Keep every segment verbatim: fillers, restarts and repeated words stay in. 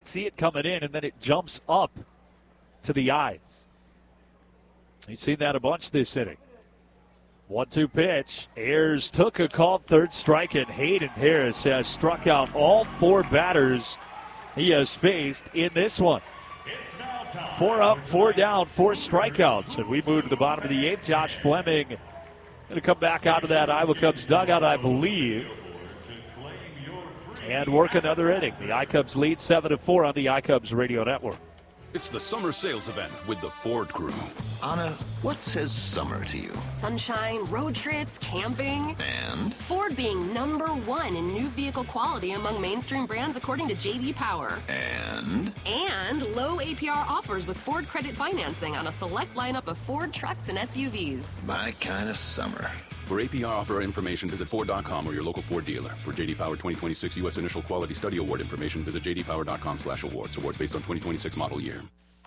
see it coming in, and then it jumps up to the eyes. You've seen that a bunch this inning. one two pitch. Ayers took a called third strike, and Hayden Harris has struck out all four batters he has faced in this one. Four up, four down, four strikeouts. And we move to the bottom of the eighth. Josh Fleming going to come back out of that Iowa Cubs dugout, I believe, and work another inning. The iCubs lead seven to four on the iCubs Radio Network. It's the summer sales event with the Ford Crew. Anna, what says summer to you? Sunshine, road trips, camping. And? Ford being number one in new vehicle quality among mainstream brands according to J D Power. And? And low A P R offers with Ford credit financing on a select lineup of Ford trucks and S U Vs. My kind of summer. For A P R offer information, visit Ford dot com or your local Ford dealer. For J D Power twenty twenty-six U S Initial Quality Study Award information, visit J D Power dot com slash awards. Awards based on twenty twenty-six model year.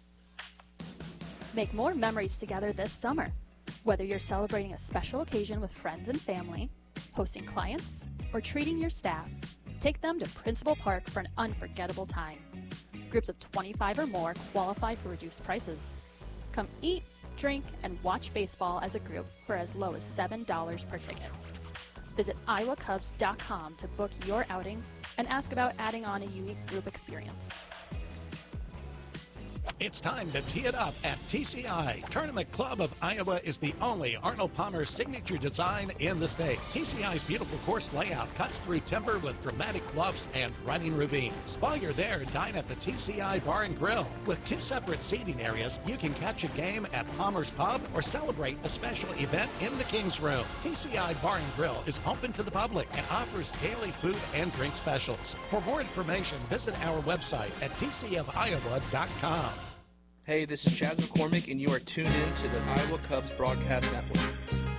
Make more memories together this summer. Whether you're celebrating a special occasion with friends and family, hosting clients, or treating your staff, take them to Principal Park for an unforgettable time. Groups of twenty-five or more qualify for reduced prices. Come eat, drink, and watch baseball as a group for as low as seven dollars per ticket. Visit Iowa Cubs dot com to book your outing and ask about adding on a unique group experience. It's time to tee it up at T C I. Tournament Club of Iowa is the only Arnold Palmer signature design in the state. T C I's beautiful course layout cuts through timber with dramatic bluffs and running ravines. While you're there, dine at the T C I Bar and Grill. With two separate seating areas, you can catch a game at Palmer's Pub or celebrate a special event in the King's Room. T C I Bar and Grill is open to the public and offers daily food and drink specials. For more information, visit our website at T C F Iowa dot com. Hey, this is Chad McCormick, and you are tuned in to the Iowa Cubs Broadcast Network.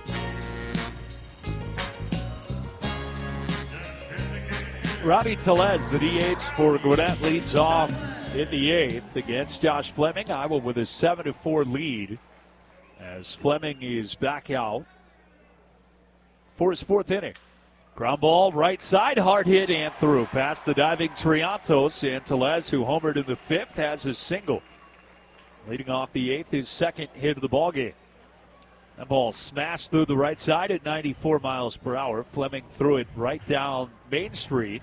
Robbie Telez, the D H for Gwinnett, leads off in the eighth against Josh Fleming. Iowa with a seven to four lead as Fleming is back out for his fourth inning. Ground ball, right side, hard hit and through. Past the diving Triantos, and Telez, who homered in the fifth, has a single. Leading off the eighth, his second hit of the ballgame. That ball smashed through the right side at ninety-four miles per hour. Fleming threw it right down Main Street.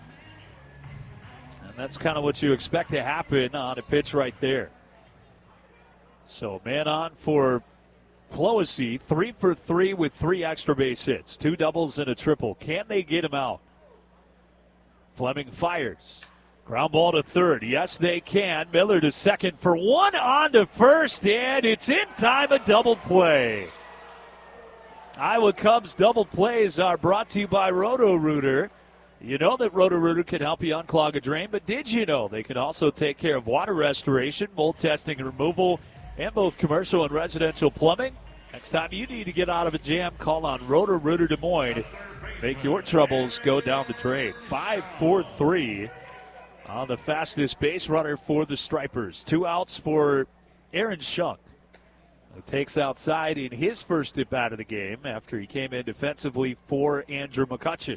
And that's kind of what you expect to happen on a pitch right there. So man on for Clohessy, three for three with three extra base hits, two doubles and a triple. Can they get him out? Fleming fires. Ground ball to third. Yes, they can. Miller to second for one, on to first, and it's in time, a double play. Iowa Cubs double plays are brought to you by Roto-Rooter. You know that Roto-Rooter can help you unclog a drain, but did you know they can also take care of water restoration, mold testing and removal, and both commercial and residential plumbing? Next time you need to get out of a jam, call on Roto-Rooter Des Moines. Make your troubles go down the drain. five four three. On the fastest base runner for the Stripers. Two outs for Aaron Shunk, who takes outside in his first at-bat of the game after he came in defensively for Andrew McCutcheon.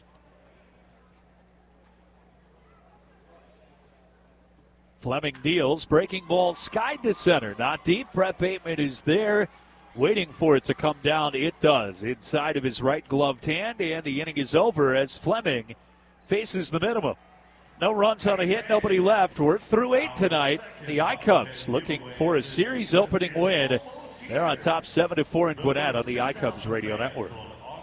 Fleming deals. Breaking ball skied to center. Not deep. Brett Bateman is there waiting for it to come down. It does. Inside of his right gloved hand, and the inning is over as Fleming faces the minimum. No runs on a hit, nobody left. We're through eight tonight. The iCubs looking for a series opening win. They're on top seven to four in Gwinnett on the iCubs Radio Network.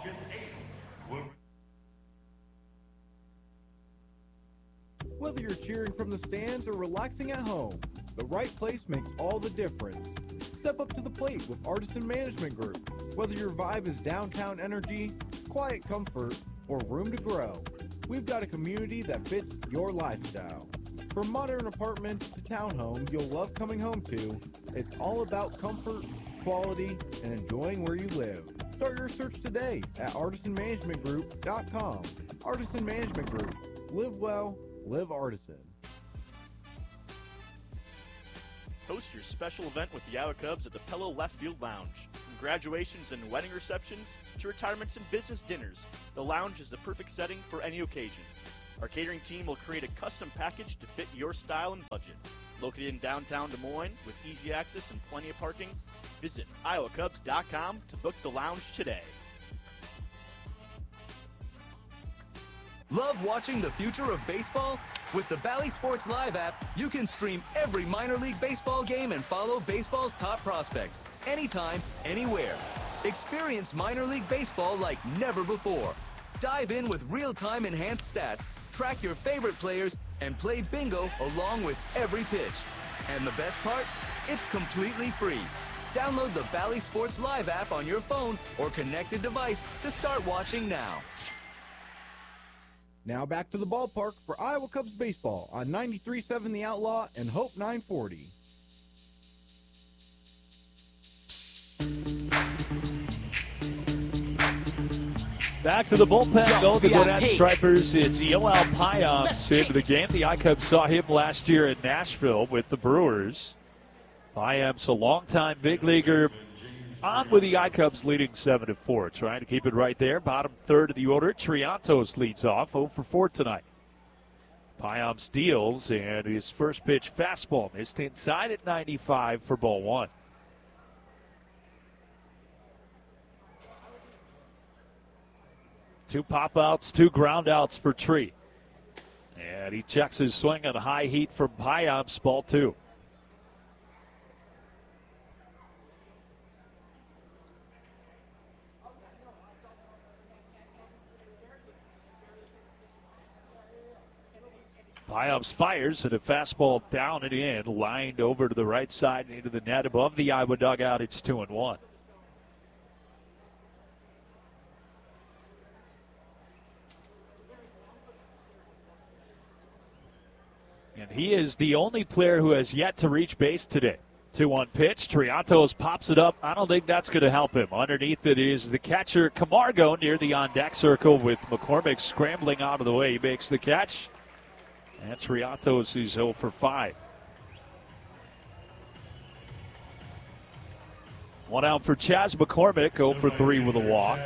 Whether you're cheering from the stands or relaxing at home, the right place makes all the difference. Step up to the plate with Artisan Management Group. Whether your vibe is downtown energy, quiet comfort, or room to grow, we've got a community that fits your lifestyle. From modern apartments to townhomes you'll love coming home to, it's all about comfort, quality, and enjoying where you live. Start your search today at artisan management group dot com. Artisan Management Group. Live well, live Artisan. Host your special event with the Iowa Cubs at the Pello Left Field Lounge. From graduations and wedding receptions to retirements and business dinners, the lounge is the perfect setting for any occasion. Our catering team will create a custom package to fit your style and budget. Located in downtown Des Moines with easy access and plenty of parking, visit iowa cubs dot com to book the lounge today. Love watching the future of baseball? With the Bally Sports Live app, you can stream every minor league baseball game and follow baseball's top prospects anytime, anywhere. Experience minor league baseball like never before. Dive in with real-time enhanced stats, track your favorite players, and play bingo along with every pitch. And the best part? It's completely free. Download the Bally Sports Live app on your phone or connected device to start watching now. Now back to the ballpark for Iowa Cubs baseball on ninety-three point seven The Outlaw and Hope nine forty. Back to the bullpen go the Gwinnett Stripers. It's Yoel Payamps into the game. The I-Cubs saw him last year in Nashville with the Brewers. Payamps, a longtime big leaguer, on with the I-Cubs leading seven to four. Trying to keep it right there. Bottom third of the order. Triantos leads off oh for four tonight. Payamps deals, and his first pitch fastball missed inside at ninety-five for ball one. Two pop-outs, two ground-outs for Tree. And he checks his swing on high heat from Payamps, ball two. Payamps fires, and a fastball down and in, lined over to the right side and into the net above the Iowa dugout. It's two and one. And he is the only player who has yet to reach base today. two one pitch. Triantos pops it up. I don't think that's going to help him. Underneath it is the catcher, Camargo, near the on-deck circle with McCormick scrambling out of the way. He makes the catch. And Triantos is oh for five. One out for Chas McCormick, oh for three with a walk.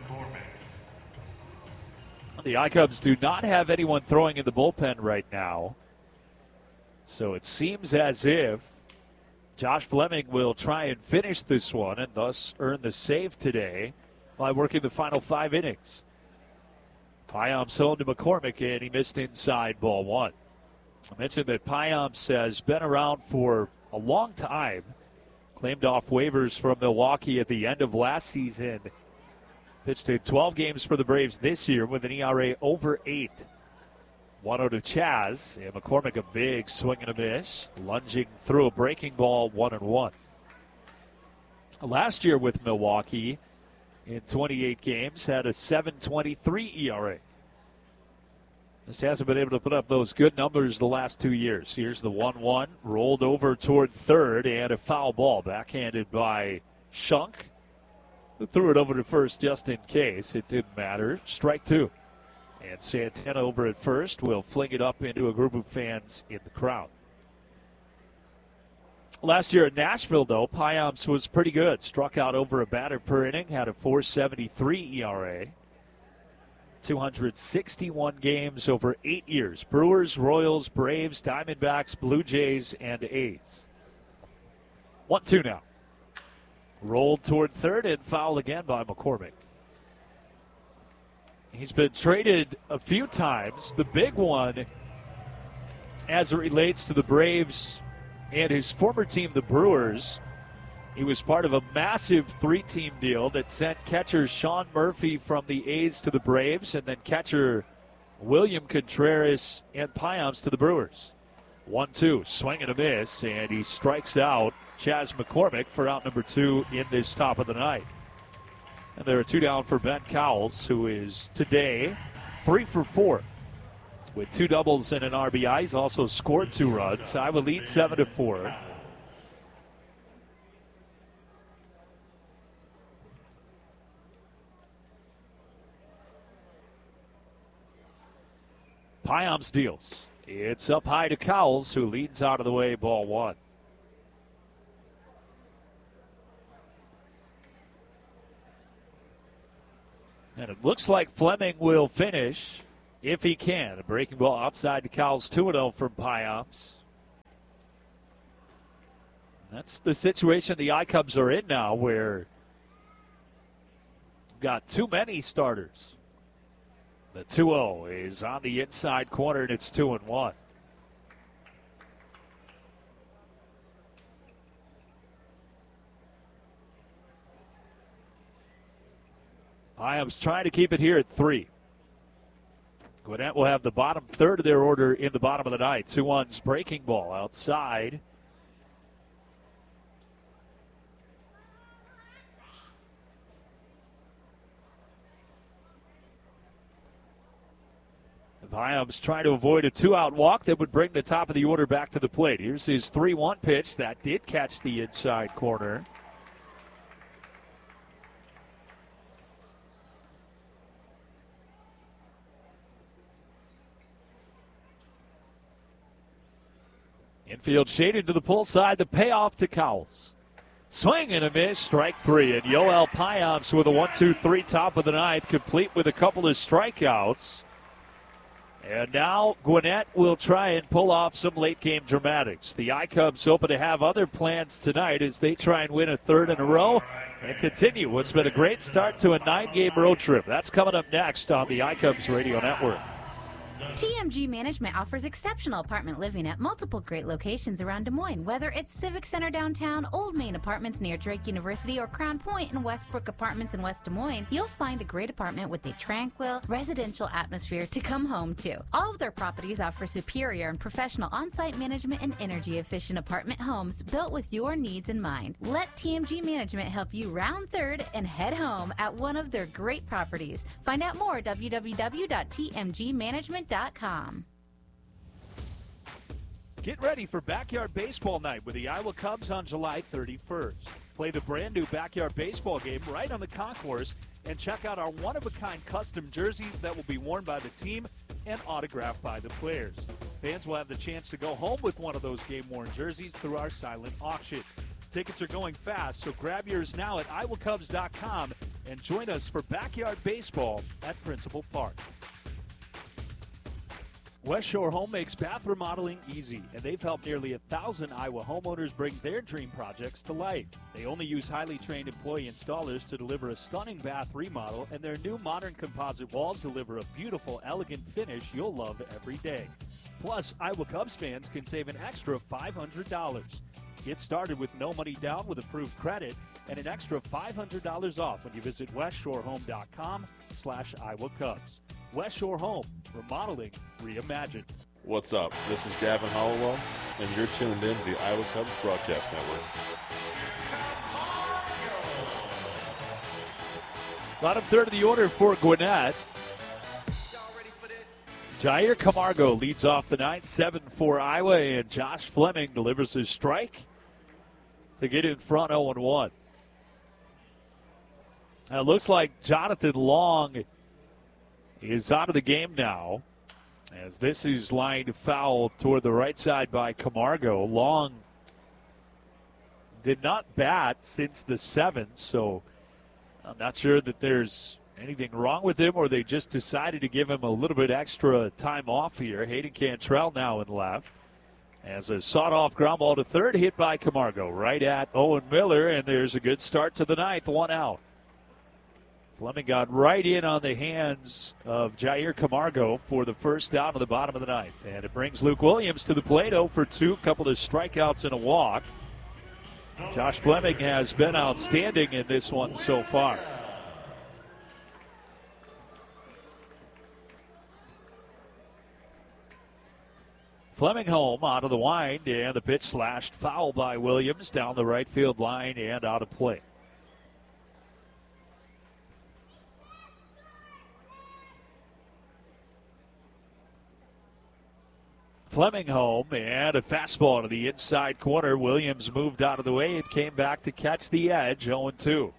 The I-Cubs do not have anyone throwing in the bullpen right now. So it seems as if Josh Fleming will try and finish this one and thus earn the save today by working the final five innings. Payamps home to McCormick, and he missed inside ball one. I mentioned that Payamps has been around for a long time. Claimed off waivers from Milwaukee at the end of last season. Pitched in twelve games for the Braves this year with an E R A over eight. one oh to Chas, and McCormick a big swing and a miss. Lunging through a breaking ball, one and one. Last year with Milwaukee, in twenty-eight games, had a seven twenty-three E R A. Just hasn't been able to put up those good numbers the last two years. Here's the one one, rolled over toward third, and a foul ball backhanded by Shunk, who threw it over to first just in case. It didn't matter. Strike two. And Santana over at first will fling it up into a group of fans in the crowd. Last year at Nashville, though, Payamps was pretty good. Struck out over a batter per inning, had a four seventy-three E R A. two hundred sixty-one games over eight years. Brewers, Royals, Braves, Diamondbacks, Blue Jays, and A's. one two now. Rolled toward third and foul again by McCormick. He's been traded a few times. The big one, as it relates to the Braves and his former team, the Brewers, he was part of a massive three-team deal that sent catcher Sean Murphy from the A's to the Braves, and then catcher William Contreras and Payamps to the Brewers. one two, swing and a miss, and he strikes out Chas McCormick for out number two in this top of the ninth. And there are two down for Ben Cowles, who is today three for four with two doubles and an R B I. He's also scored two runs. Iowa leads seven to four. Payamps deals. It's up high to Cowles, who leads out of the way, ball one. And it looks like Fleming will finish. if he can. A breaking ball outside the Cowles, two and oh from Payamps. That's the situation the I-Cubs are in now, where got too many starters. The two oh is on the inside corner, and it's two and one. Payamps trying to keep it here at three. Gwinnett will have the bottom third of their order in the bottom of the ninth. two one's breaking ball outside. Payamps trying to avoid a two-out walk that would bring the top of the order back to the plate. Here's his three one pitch. That did catch the inside corner. Infield shaded to the pull side. The payoff to Cowles. Swing and a miss. Strike three. And Yoel Payamps with a one two three top of the ninth, complete with a couple of strikeouts. And now Gwinnett will try and pull off some late-game dramatics. The I-Cubs hoping to have other plans tonight as they try and win a third in a row and continue what's been a great start to a nine-game road trip. That's coming up next on the I-Cubs Radio Network. T M G Management offers exceptional apartment living at multiple great locations around Des Moines. Whether it's Civic Center downtown, Old Main Apartments near Drake University, or Crown Point and Westbrook Apartments in West Des Moines, you'll find a great apartment with a tranquil, residential atmosphere to come home to. All of their properties offer superior and professional on-site management and energy-efficient apartment homes built with your needs in mind. Let T M G Management help you round third and head home at one of their great properties. Find out more at w w w dot t m g management dot com. Get ready for Backyard Baseball Night with the Iowa Cubs on July thirty-first. Play the brand new Backyard Baseball game right on the concourse and check out our one-of-a-kind custom jerseys that will be worn by the team and autographed by the players. Fans will have the chance to go home with one of those game-worn jerseys through our silent auction. Tickets are going fast, so grab yours now at iowa cubs dot com and join us for Backyard Baseball at Principal Park. West Shore Home makes bath remodeling easy, and they've helped nearly a thousand Iowa homeowners bring their dream projects to life. They only use highly trained employee installers to deliver a stunning bath remodel, and their new modern composite walls deliver a beautiful, elegant finish you'll love every day. Plus, Iowa Cubs fans can save an extra five hundred dollars. Get started with no money down with approved credit and an extra five hundred dollars off when you visit west shore home dot com slash Iowa Cubs. West Shore Home, remodeling reimagined. What's up? This is Gavin Hollowell, and you're tuned in to the Iowa Cubs Broadcast Network. Bottom third of the order for Gwinnett. Jair Camargo leads off the ninth, seven for Iowa, and Josh Fleming delivers his strike to get in front oh and one. Now it looks like Jonathan Long is out of the game now, as this is lined foul toward the right side by Camargo. Long did not bat since the seventh, so I'm not sure that there's anything wrong with him, or they just decided to give him a little bit extra time off here. Hayden Cantrell now in left, as a sawed-off ground ball to third, hit by Camargo right at Owen Miller, and there's a good start to the ninth, one out. Fleming got right in on the hands of Jair Camargo for the first out of the bottom of the ninth. And it brings Luke Williams to the plate, oh for two, couple of strikeouts and a walk. Josh Fleming has been outstanding in this one so far. Fleming home out of the wind, and the pitch slashed foul by Williams down the right field line and out of play. Fleming home, and a fastball to the inside corner. Williams moved out of the way. It came back to catch the edge, oh and two.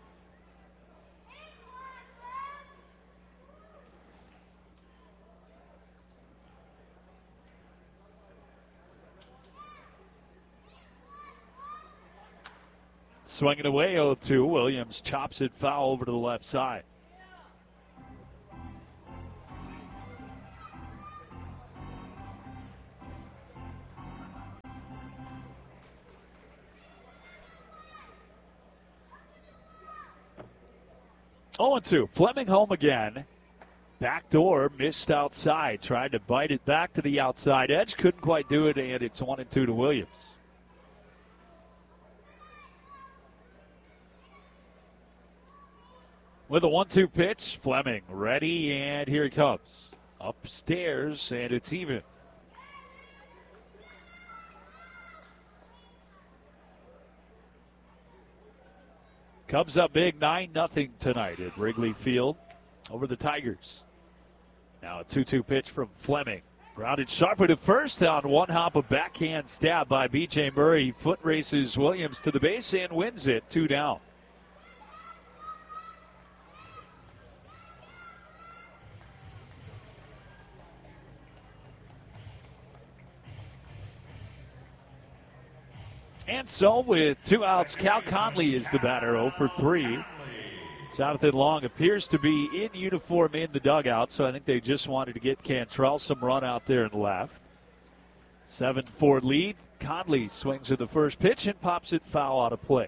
Swinging away oh two. Williams chops it foul over to the left side. oh and two. Fleming home again. Backdoor missed outside. Tried to bite it back to the outside edge. Couldn't quite do it, and it's one and two to Williams. With a one two pitch, Fleming ready, and here he comes. Upstairs, and it's even. Cubs up big, nine nothing tonight at Wrigley Field over the Tigers. Now a two two pitch from Fleming. Grounded sharply to first on one hop, a backhand stab by B J Murray. Foot races Williams to the base and wins it, two down. And so with two outs, Cal Conley is the batter, oh for three. Jonathan Long appears to be in uniform in the dugout, so I think they just wanted to get Cantrell some run out there in left. seven four lead. Conley swings at the first pitch and pops it foul out of play.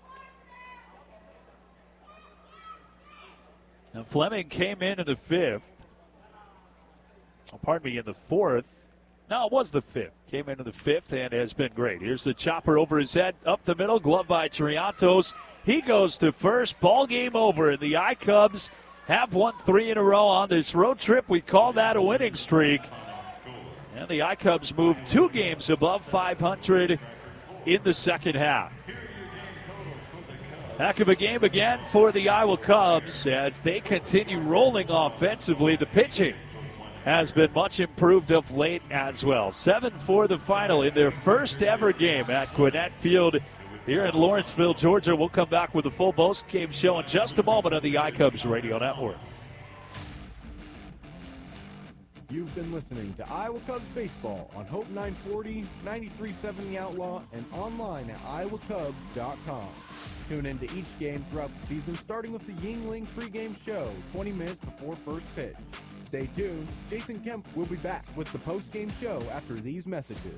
Now Fleming came in in the fifth. Oh, pardon me, in the fourth. No, it was the fifth. Came into the fifth and has been great. Here's the chopper over his head, up the middle, glove by Triantos. He goes to first. Ball game over, and the I-Cubs have won three in a row on this road trip. We call that a winning streak. And the I-Cubs move two games above five hundred in the second half. Heck of a game again for the Iowa Cubs as they continue rolling offensively. The pitching has been much improved of late as well. seven four the final in their first ever game at Gwinnett Field here in Lawrenceville, Georgia. We'll come back with a full post-game show in just a moment on the iCubs Radio Network. You've been listening to Iowa Cubs Baseball on Hope nine forty, ninety-three point seven The Outlaw, and online at iowa cubs dot com. Tune into each game throughout the season, starting with the Yingling pregame show, twenty minutes before first pitch. Stay tuned. Jason Kemp will be back with the post-game show after these messages.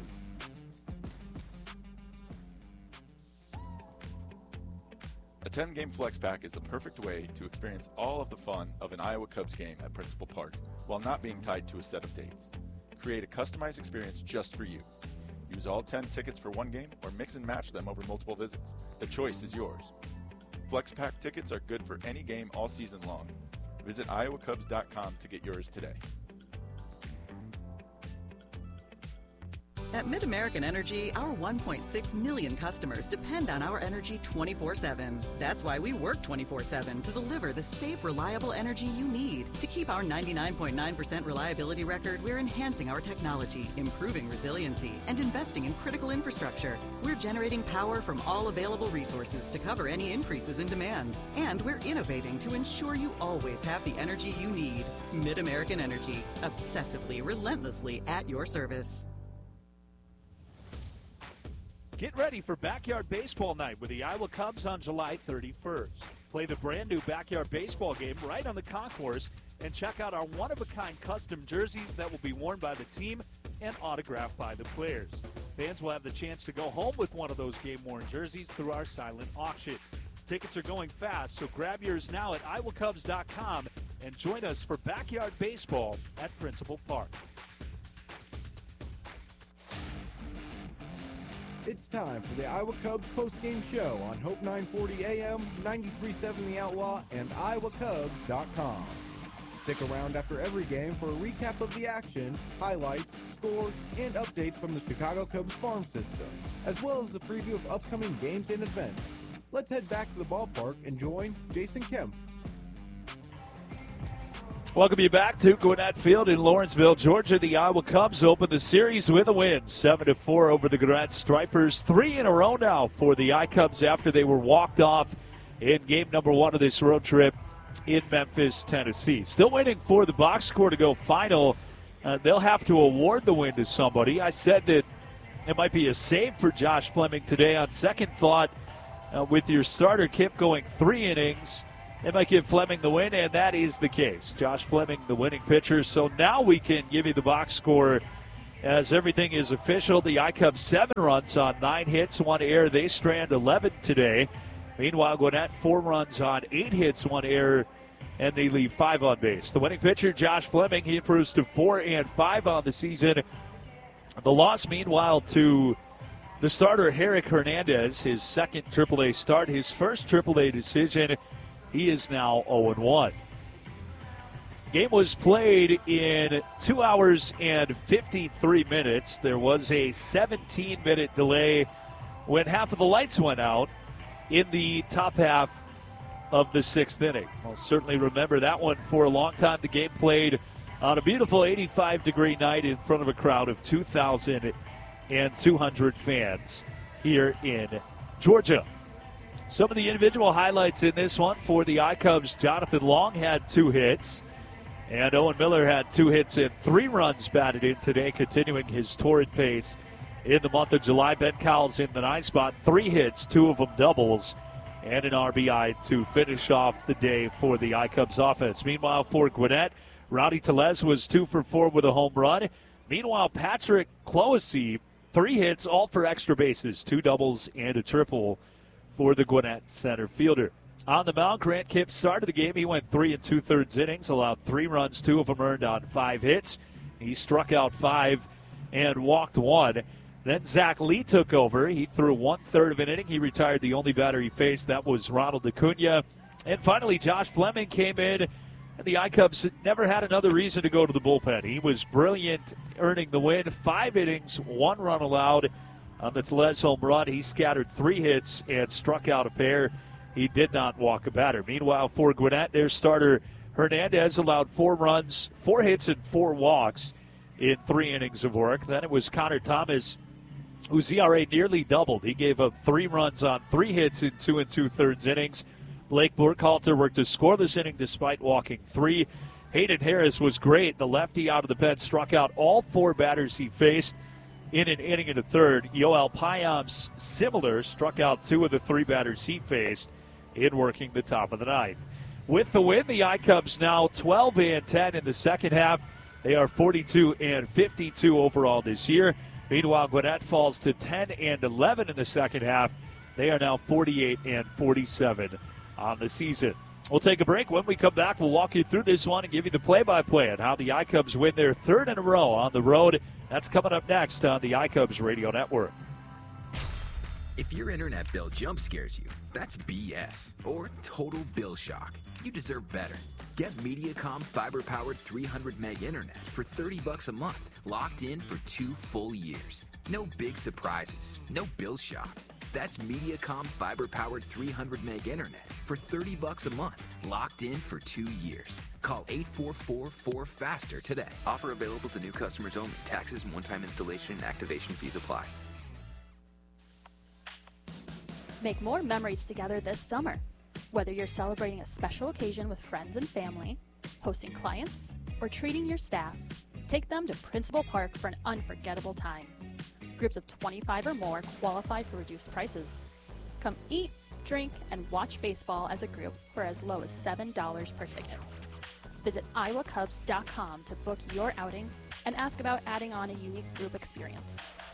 A ten-game flex pack is the perfect way to experience all of the fun of an Iowa Cubs game at Principal Park while not being tied to a set of dates. Create a customized experience just for you. Use all ten tickets for one game or mix and match them over multiple visits. The choice is yours. Flex pack tickets are good for any game all season long. Visit iowa cubs dot com to get yours today. At MidAmerican Energy, our one point six million customers depend on our energy twenty-four seven. That's why we work twenty-four seven to deliver the safe, reliable energy you need. To keep our ninety-nine point nine percent reliability record, we're enhancing our technology, improving resiliency, and investing in critical infrastructure. We're generating power from all available resources to cover any increases in demand. And we're innovating to ensure you always have the energy you need. MidAmerican Energy, obsessively, relentlessly at your service. Get ready for Backyard Baseball Night with the Iowa Cubs on July thirty-first. Play the brand new Backyard Baseball game right on the concourse and check out our one-of-a-kind custom jerseys that will be worn by the team and autographed by the players. Fans will have the chance to go home with one of those game-worn jerseys through our silent auction. Tickets are going fast, so grab yours now at iowa cubs dot com and join us for Backyard Baseball at Principal Park. It's time for the Iowa Cubs post-game show on Hope nine forty A M, ninety-three point seven The Outlaw, and iowa cubs dot com. Stick around after every game for a recap of the action, highlights, scores, and updates from the Chicago Cubs farm system, as well as a preview of upcoming games and events. Let's head back to the ballpark and join Jason Kemp. Welcome you back to Gwinnett Field in Lawrenceville, Georgia. The Iowa Cubs open the series with a win, seven to four over the Gwinnett Stripers. Three in a row now for the I-Cubs after they were walked off in game number one of this road trip in Memphis, Tennessee. Still waiting for the box score to go final. Uh, they'll have to award the win to somebody. I said that it might be a save for Josh Fleming today. On second thought, uh, with your starter Kip going three innings, they might give Fleming the win, and that is the case. Josh Fleming, the winning pitcher. So now we can give you the box score as everything is official. The I-Cubs seven runs on nine hits, one error. They strand eleven today. Meanwhile, Gwinnett, four runs on eight hits, one error, and they leave five on base. The winning pitcher, Josh Fleming, he improves to four and five on the season. The loss, meanwhile, to the starter, Herrick Hernandez, his second triple A start, his first triple A decision. He is now oh and one. Game was played in two hours and fifty-three minutes. There was a seventeen-minute delay when half of the lights went out in the top half of the sixth inning. I'll certainly remember that one for a long time. The game played on a beautiful eighty-five degree night in front of a crowd of two thousand two hundred fans here in Georgia. Some of the individual highlights in this one for the I-Cubs. Jonathan Long had two hits, and Owen Miller had two hits and three runs batted in today, continuing his torrid pace in the month of July. Ben Cowles in the ninth spot, three hits, two of them doubles, and an R B I to finish off the day for the I-Cubs offense. Meanwhile, for Gwinnett, Rowdy Tellez was two for four with a home run. Meanwhile, Patrick Cloesy, three hits, all for extra bases, two doubles and a triple for the Gwinnett center fielder. On the mound, Grant Kipp started the game. He went three and two-thirds innings, allowed three runs, two of them earned on five hits. He struck out five and walked one. Then Zach Lee took over. He threw one-third of an inning. He retired the only batter he faced. That was Ronald Acuna. And finally, Josh Fleming came in, and the I-Cubs never had another reason to go to the bullpen. He was brilliant, earning the win. Five innings, one run allowed on the Tellez home run. He scattered three hits and struck out a pair. He did not walk a batter. Meanwhile, for Gwinnett, their starter Hernandez allowed four runs, four hits, and four walks in three innings of work. Then it was Connor Thomas, whose E R A nearly doubled. He gave up three runs on three hits in two and two-thirds innings. Blake Burkhalter worked a scoreless inning despite walking three. Hayden Harris was great. The lefty out of the pen struck out all four batters he faced in an inning and a third. Yoel Payam's similar, struck out two of the three batters he faced in working the top of the ninth. With the win, the I-Cubs now twelve and ten in the second half. They are forty-two and fifty-two overall this year. Meanwhile, Gwinnett falls to ten and eleven in the second half. They are now forty-eight and forty-seven on the season. We'll take a break. When we come back, we'll walk you through this one and give you the play-by-play on how the I-Cubs win their third in a row on the road. That's coming up next on the I-Cubs Radio Network. If your internet bill jump scares you, that's B S or total bill shock. You deserve better. Get Mediacom fiber-powered three hundred meg internet for thirty bucks a month, locked in for two full years. No big surprises, no bill shock. That's Mediacom fiber-powered three hundred meg internet for thirty bucks a month, locked in for two years. Call eight four four four FASTER today. Offer available to new customers only. Taxes and one-time installation and activation fees apply. Make more memories together this summer. Whether you're celebrating a special occasion with friends and family, hosting clients, or treating your staff, take them to Principal Park for an unforgettable time. Groups of twenty-five or more qualify for reduced prices. Come eat, drink, and watch baseball as a group for as low as seven dollars per ticket. Visit iowa cubs dot com to book your outing and ask about adding on a unique group experience.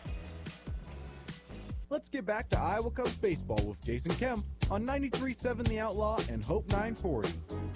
Let's get back to Iowa Cubs baseball with Jason Kemp on ninety-three point seven The Outlaw and Hope nine forty.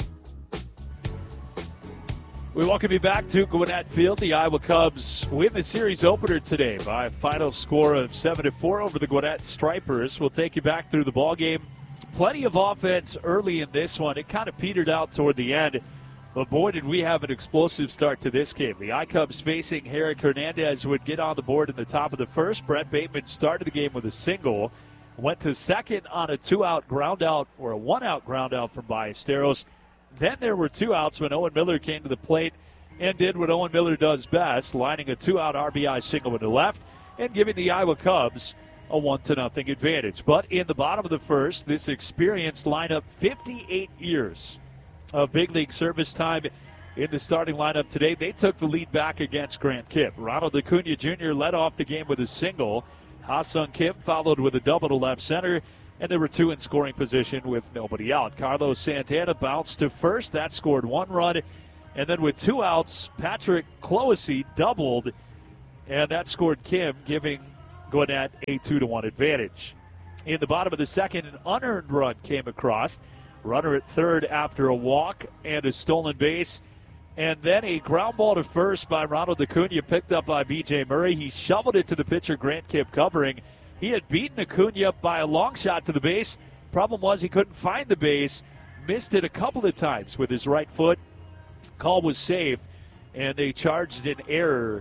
We welcome you back to Gwinnett Field. The Iowa Cubs win the series opener today by a final score of seven to four over the Gwinnett Stripers. We'll take you back through the ballgame. Plenty of offense early in this one. It kind of petered out toward the end. But boy, did we have an explosive start to this game. The I-Cubs facing Herrick Hernandez would get on the board in the top of the first. Brett Bateman started the game with a single. Went to second on a two-out ground out, or a one-out ground out from Ballesteros. Then there were two outs when Owen Miller came to the plate and did what Owen Miller does best, lining a two-out R B I single with the left and giving the Iowa Cubs a one to nothing advantage. But in the bottom of the first, this experienced lineup, fifty-eight years of big league service time in the starting lineup today, they took the lead back against Grant Kipp. Ronald Acuna Junior led off the game with a single. Ha-Sung Kim followed with a double to left center, and there were two in scoring position with nobody out. Carlos Santana bounced to first. That scored one run. And then with two outs, Patrick Cloesy doubled, and that scored Kim, giving Gwinnett a two to one advantage. In the bottom of the second, an unearned run came across. Runner at third after a walk and a stolen base. And then a ground ball to first by Ronald Acuna, picked up by B J Murray. He shoveled it to the pitcher, Grant Kipp, covering. He had beaten Acuna by a long shot to the base. Problem was he couldn't find the base. Missed it a couple of times with his right foot. Call was safe, and they charged an error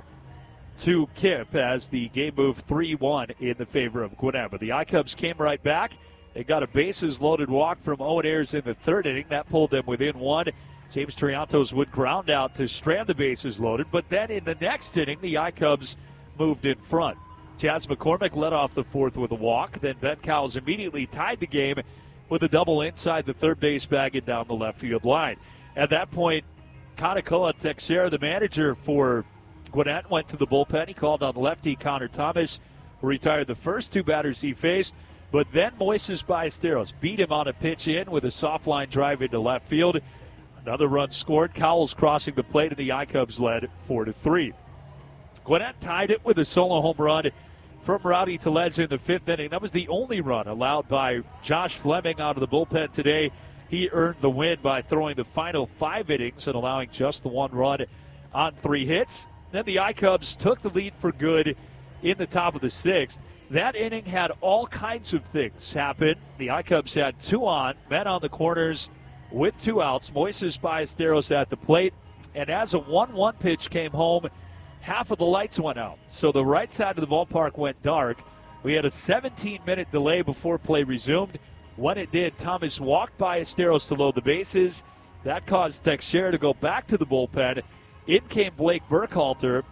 to Kipp as the game moved three one in the favor of Gwinnett. But the I-Cubs came right back. They got a bases-loaded walk from Owen Ayers in the third inning. That pulled them within one. James Triantos would ground out to strand the bases loaded. But then in the next inning, the I-Cubs moved in front. Chaz McCormick led off the fourth with a walk. Then Ben Cowles immediately tied the game with a double inside the third base bag and down the left field line. At that point, Kanekoa Teixeira, the manager for Gwinnett, went to the bullpen. He called on lefty Connor Thomas, who retired the first two batters he faced. But then Moises Ballesteros beat him on a pitch in with a soft line drive into left field. Another run scored. Cowles crossing the plate, and the I-Cubs led four to three. Gwinnett tied it with a solo home run from Rowdy Tellez in the fifth inning. That was the only run allowed by Josh Fleming out of the bullpen today. He earned the win by throwing the final five innings and allowing just the one run on three hits. Then the I-Cubs took the lead for good in the top of the sixth. That inning had all kinds of things happen. The I-Cubs had two on, men on the corners with two outs. Moises Ballesteros at the plate. And as a one one pitch came home, half of the lights went out. So the right side of the ballpark went dark. We had a seventeen-minute delay before play resumed. When it did, Thomas walked Ballesteros to load the bases. That caused Teixeira to go back to the bullpen. In came Blake Burkhalter.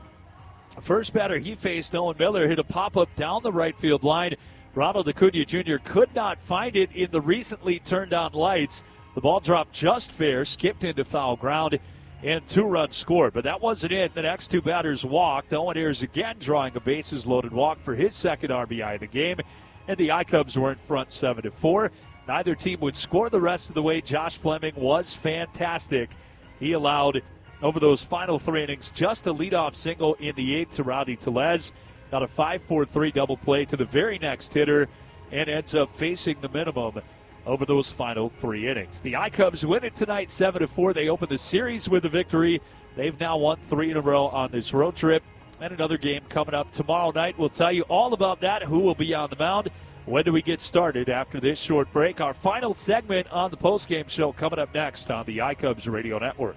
First batter he faced, Owen Miller, hit a pop-up down the right field line. Ronald Acuna Junior could not find it in the recently turned on lights. The ball dropped just fair, skipped into foul ground, and two runs scored. But that wasn't it. The next two batters walked. Owen Ayers again drawing a bases-loaded walk for his second R B I of the game. And the I-Cubs were in front seven to four. Neither team would score the rest of the way. Josh Fleming was fantastic. He allowed, over those final three innings, just a leadoff single in the eighth to Rowdy Tellez. Got a five four three double play to the very next hitter and ends up facing the minimum over those final three innings. The I-Cubs win it tonight seven to four. They open the series with a victory. They've now won three in a row on this road trip. And another game coming up tomorrow night. We'll tell you all about that, who will be on the mound. When do we get started after this short break? Our final segment on the postgame show coming up next on the I-Cubs Radio Network.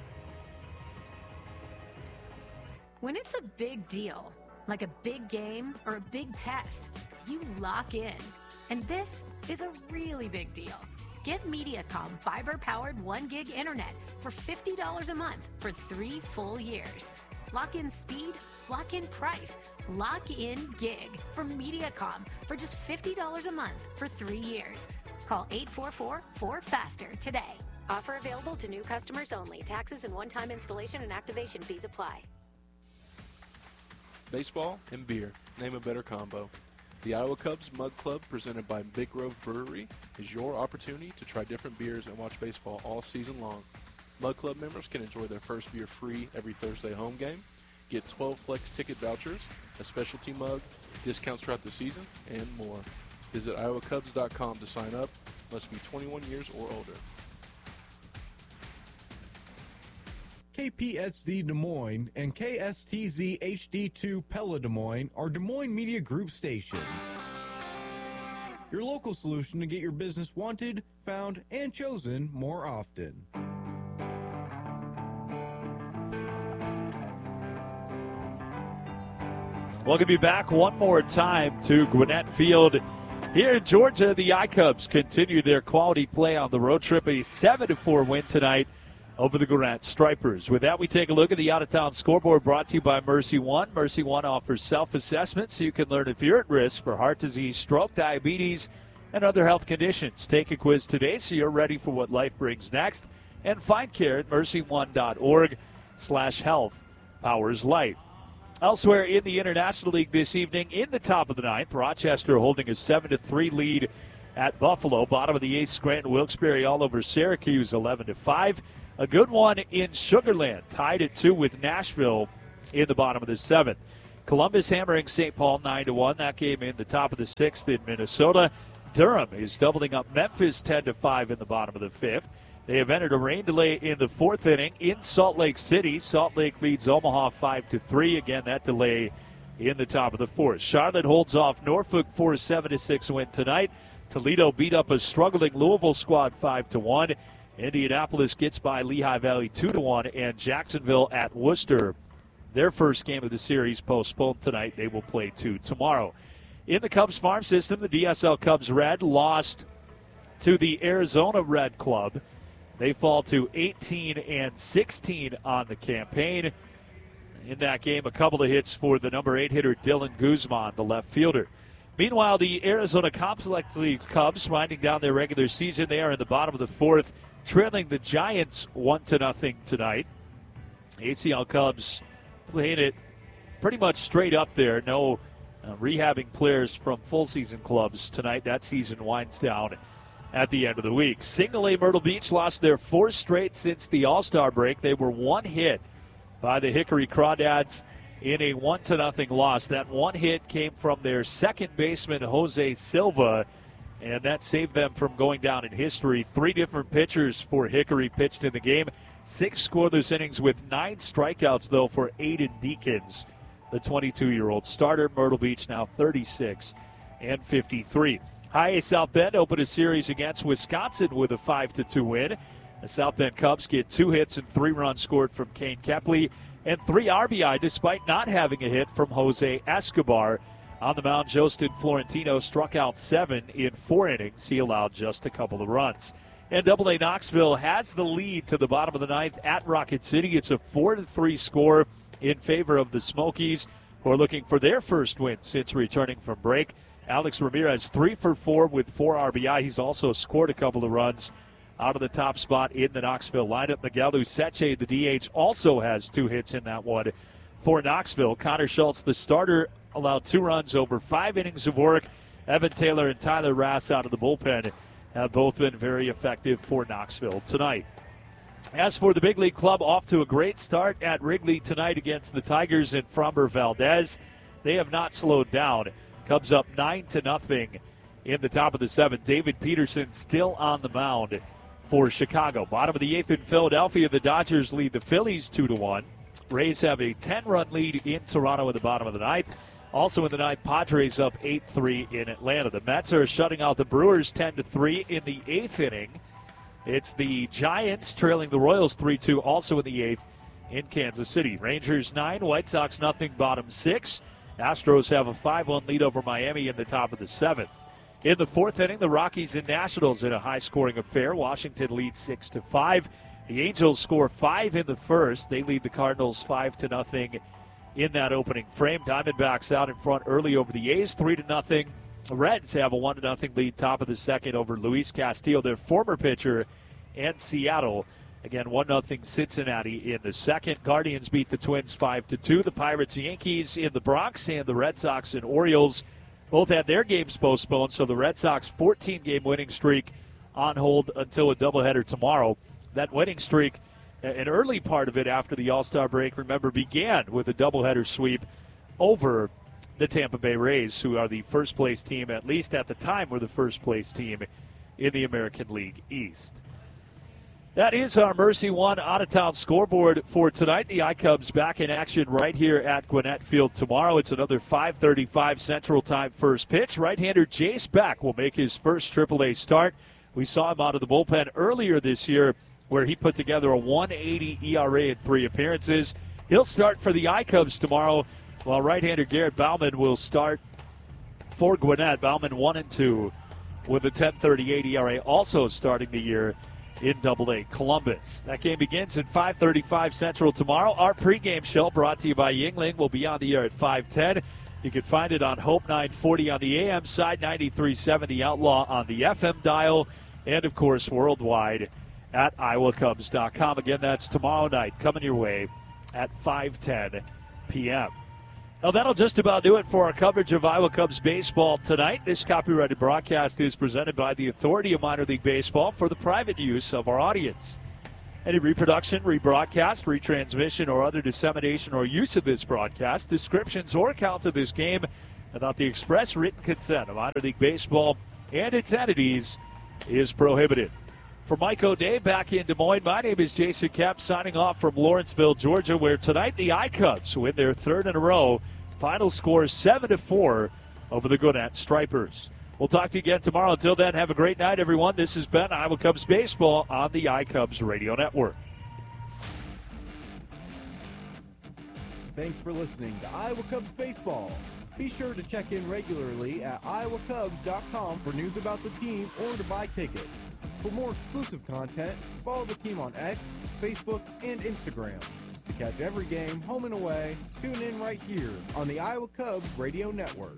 When it's a big deal, like a big game or a big test, you lock in. And this is a really big deal. Get Mediacom fiber-powered one gig internet for fifty dollars a month for three full years. Lock in speed, lock in price, lock in gig from Mediacom for just fifty dollars a month for three years. Call eight four four, four faster today. Offer available to new customers only. Taxes and one-time installation and activation fees apply. Baseball and beer. Name a better combo. The Iowa Cubs Mug Club, presented by Big Grove Brewery, is your opportunity to try different beers and watch baseball all season long. Mug Club members can enjoy their first beer free every Thursday home game, get twelve flex ticket vouchers, a specialty mug, discounts throughout the season, and more. Visit iowa cubs dot com to sign up. Must be twenty-one years or older. K P S Z Des Moines and K S T Z H D two Pella Des Moines are Des Moines Media Group stations. Your local solution to get your business wanted, found, and chosen more often. Welcome you back one more time to Gwinnett Field. Here in Georgia, the I-Cubs continue their quality play on the road trip. A seven to four win tonight over the Gwinnett Stripers. With that, we take a look at the out-of-town scoreboard brought to you by Mercy One. Mercy One offers self-assessment so you can learn if you're at risk for heart disease, stroke, diabetes, and other health conditions. Take a quiz today so you're ready for what life brings next. And find care at mercy one dot org slash health powers life. Elsewhere in the International League this evening, in the top of the ninth, Rochester holding a seven to three lead at Buffalo. Bottom of the eighth, Scranton Wilkes-Barre all over Syracuse, eleven to five. A good one in Sugar Land, tied at two with Nashville in the bottom of the seventh. Columbus hammering Saint Paul nine to one. That game in the top of the sixth in Minnesota. Durham is doubling up Memphis ten to five in the bottom of the fifth. They have entered a rain delay in the fourth inning in Salt Lake City. Salt Lake leads Omaha five to three. Again, that delay in the top of the fourth. Charlotte holds off Norfolk for a seven to six win tonight. Toledo beat up a struggling Louisville squad five to one. Indianapolis gets by Lehigh Valley two to one, and Jacksonville at Worcester. Their first game of the series postponed tonight. They will play two tomorrow. In the Cubs farm system, the D S L Cubs Red lost to the Arizona Red Club. They fall to eighteen and sixteen on the campaign. In that game, a couple of hits for the number eight hitter Dylan Guzman, the left fielder. Meanwhile, the Arizona Complex League Cubs winding down their regular season. They are in the bottom of the fourth, trailing the Giants one to nothing tonight. A C L Cubs playing it pretty much straight up there. No uh, rehabbing players from full season clubs tonight. That season winds down at the end of the week. Single A Myrtle Beach lost their fourth straight since the All-Star break. They were one hit by the Hickory Crawdads in a one to nothing loss. That one hit came from their second baseman, Jose Silva, and that saved them from going down in history. Three different pitchers for Hickory pitched in the game. Six scoreless innings with nine strikeouts, though, for Aiden Deakins, the twenty-two-year-old starter. Myrtle Beach now thirty-six and fifty-three. High A South Bend opened a series against Wisconsin with a five to two win. The South Bend Cubs get two hits and three runs scored from Kane Kepley and three R B I despite not having a hit from Jose Escobar. On the mound, Jostin Florentino struck out seven in four innings. He allowed just a couple of runs. And Double A Knoxville has the lead to the bottom of the ninth at Rocket City. It's a four to three score in favor of the Smokies, who are looking for their first win since returning from break. Alex Ramirez three for four with four R B I. He's also scored a couple of runs out of the top spot in the Knoxville lineup. Miguel Useche, the D H, also has two hits in that one for Knoxville. Connor Schultz, the starter, allowed two runs over five innings of work. Evan Taylor and Tyler Rass out of the bullpen have both been very effective for Knoxville tonight. As for the big league club, off to a great start at Wrigley tonight against the Tigers and Framber Valdez. They have not slowed down. Cubs up nine to nothing in the top of the seventh. David Peterson still on the mound for Chicago. Bottom of the eighth in Philadelphia, the Dodgers lead the Phillies two to one. Rays have a ten-run lead in Toronto in the bottom of the ninth. Also in the ninth, Padres up eight three in Atlanta. The Mets are shutting out the Brewers ten to three in the eighth inning. It's the Giants trailing the Royals three two also in the eighth in Kansas City. Rangers nine, White Sox nothing, bottom six. Astros have a five one lead over Miami in the top of the seventh. In the fourth inning, the Rockies and Nationals in a high-scoring affair. Washington leads six to five. The Angels score five in the first. They lead the Cardinals five to nothing in that opening frame. Diamondbacks out in front early over the A's three to nothing. The Reds have a one to nothing lead top of the second over Luis Castillo, their former pitcher, and Seattle. Again, one nothing Cincinnati in the second. Guardians beat the Twins five to two. The Pirates and Yankees in the Bronx, and the Red Sox and Orioles both had their games postponed, so the Red Sox fourteen-game winning streak on hold until a doubleheader tomorrow. That winning streak, an early part of it after the All-Star break, remember, began with a doubleheader sweep over the Tampa Bay Rays, who are the first-place team, at least at the time were the first-place team in the American League East. That is our Mercy One out-of-town scoreboard for tonight. The I-Cubs back in action right here at Gwinnett Field tomorrow. It's another five thirty-five Central Time first pitch. Right-hander Jace Beck will make his first triple A start. We saw him out of the bullpen earlier this year where he put together a one eighty E R A in three appearances. He'll start for the I-Cubs tomorrow, while right-hander Garrett Bauman will start for Gwinnett. Bauman one and two with a ten thirty-eight E R A, also starting the year in Double A Columbus. That game begins at five thirty-five Central tomorrow. Our pregame show brought to you by Yuengling will be on the air at five ten. You can find it on Hope nine forty on the A M side, ninety-three point seven The Outlaw on the F M dial, and of course worldwide at iowa cubs dot com. Again, that's tomorrow night coming your way at five ten p.m. Now, that'll just about do it for our coverage of Iowa Cubs baseball tonight. This copyrighted broadcast is presented by the Authority of Minor League Baseball for the private use of our audience. Any reproduction, rebroadcast, retransmission, or other dissemination or use of this broadcast, descriptions, or accounts of this game without the express written consent of Minor League Baseball and its entities is prohibited. For Mike O'Day back in Des Moines, my name is Jason Kemp, signing off from Lawrenceville, Georgia, where tonight the I-Cubs win their third in a row. Final score seven to four over the Gwinnett Stripers. We'll talk to you again tomorrow. Until then, have a great night, everyone. This has been Iowa Cubs Baseball on the I-Cubs Radio Network. Thanks for listening to Iowa Cubs Baseball. Be sure to check in regularly at iowa cubs dot com for news about the team or to buy tickets. For more exclusive content, follow the team on X, Facebook, and Instagram. To catch every game, home and away, tune in right here on the Iowa Cubs Radio Network.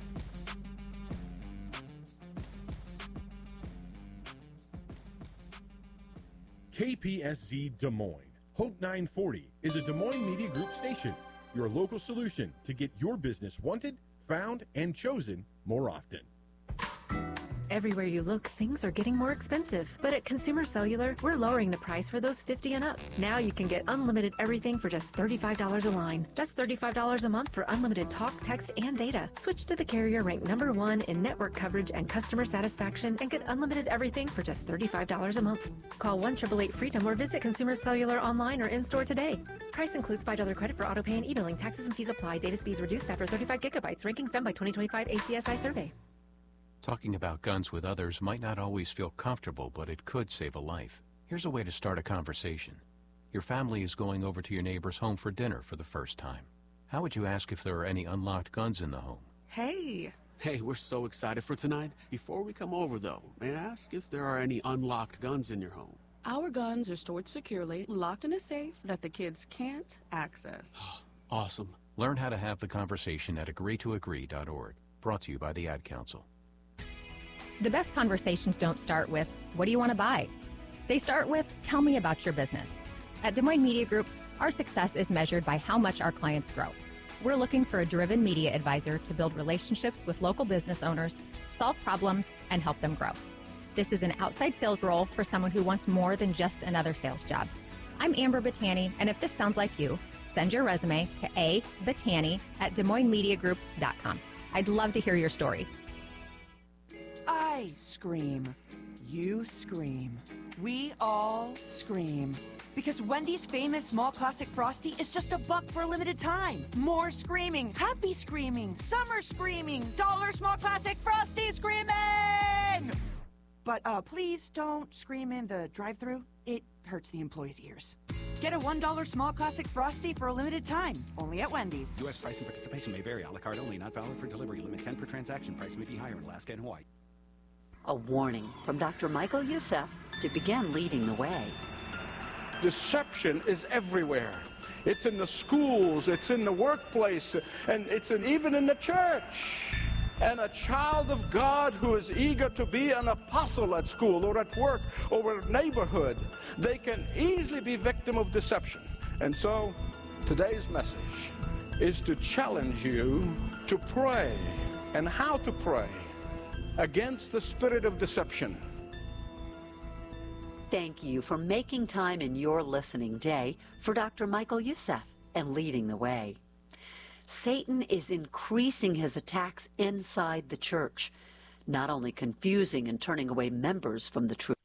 K P S Z Des Moines. Hope nine forty is a Des Moines Media Group station, your local solution to get your business wanted, found, and chosen more often. Everywhere you look, things are getting more expensive. But at Consumer Cellular, we're lowering the price for those fifty and up. Now you can get unlimited everything for just thirty-five dollars a line. That's thirty-five dollars a month for unlimited talk, text, and data. Switch to the carrier ranked number one in network coverage and customer satisfaction and get unlimited everything for just thirty-five dollars a month. Call one eight eight eight FREEDOM or visit Consumer Cellular online or in-store today. Price includes five dollars credit for auto pay and e-billing. Taxes and fees apply. Data speeds reduced after thirty-five gigabytes. Rankings done by twenty twenty-five A C S I survey. Talking about guns with others might not always feel comfortable, but it could save a life. Here's a way to start a conversation. Your family is going over to your neighbor's home for dinner for the first time. How would you ask if there are any unlocked guns in the home? Hey. Hey, we're so excited for tonight. Before we come over, though, may I ask if there are any unlocked guns in your home? Our guns are stored securely, locked in a safe that the kids can't access. Awesome. Learn how to have the conversation at agree to agree dot org. Brought to you by the Ad Council. The best conversations don't start with, what do you want to buy? They start with, tell me about your business. At Des Moines Media Group, our success is measured by how much our clients grow. We're looking for a driven media advisor to build relationships with local business owners, solve problems, and help them grow. This is an outside sales role for someone who wants more than just another sales job. I'm Amber Battani, and if this sounds like you, send your resume to a battani at des moines media group dot com. I'd love to hear your story. I scream. You scream. We all scream. Because Wendy's famous small classic Frosty is just a buck for a limited time. More screaming. Happy screaming. Summer screaming. Dollar small classic Frosty screaming! But uh, please don't scream in the drive-thru. It hurts the employees' ears. Get a one dollar small classic Frosty for a limited time. Only at Wendy's. U S price and participation may vary. A la carte only. Not valid for delivery. Limit ten per transaction. Price may be higher in Alaska and Hawaii. A warning from Doctor Michael Youssef to begin leading the way. Deception is everywhere. It's in the schools, it's in the workplace, and it's in, even in the church. And a child of God who is eager to be an apostle at school or at work or a neighborhood, they can easily be victim of deception. And so today's message is to challenge you to pray, and how to pray against the spirit of deception. Thank you for making time in your listening day for Doctor Michael Youssef and leading the way. Satan is increasing his attacks inside the church, not only confusing and turning away members from the truth,